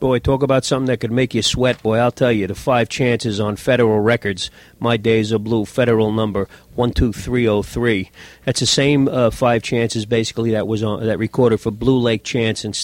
Boy, talk about something that could make you sweat. Boy, I'll tell you, the 5 chances on Federal Records, My Days Are Blue, Federal number 12303. That's the same 5 chances, basically, that was that recorded for Blue Lake Chance and